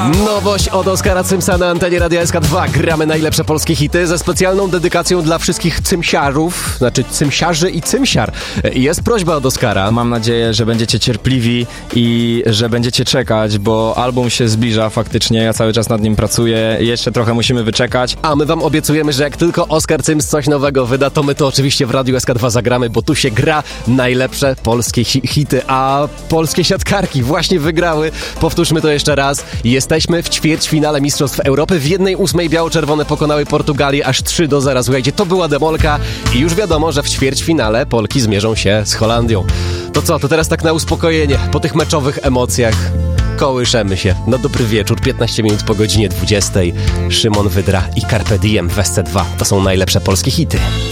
Nowość od Oskara Cymsa na antenie Radia SK2. Gramy najlepsze polskie hity ze specjalną dedykacją dla wszystkich cymsiarów, znaczy cymsiarzy i cymsiar. Jest prośba od Oskara. Mam nadzieję, że będziecie cierpliwi i że będziecie czekać, bo album się zbliża faktycznie, ja cały czas nad nim pracuję, jeszcze trochę musimy wyczekać. A my wam obiecujemy, że jak tylko Oskar Cyms coś nowego wyda, to my to oczywiście w Radiu SK2 zagramy, bo tu się gra najlepsze polskie hity, a polskie siatkarki właśnie wygrały. Powtórzmy to jeszcze raz. Jesteśmy w ćwierćfinale Mistrzostw Europy. W 1/8 biało-czerwone pokonały Portugalię aż 3-0. Słuchajcie, to była demolka i już wiadomo, że w ćwierćfinale Polki zmierzą się z Holandią. To co, to teraz tak na uspokojenie, po tych meczowych emocjach kołyszemy się. No dobry wieczór, 15 minut po godzinie 20. Szymon Wydra i Carpe Diem w SC2. To są najlepsze polskie hity.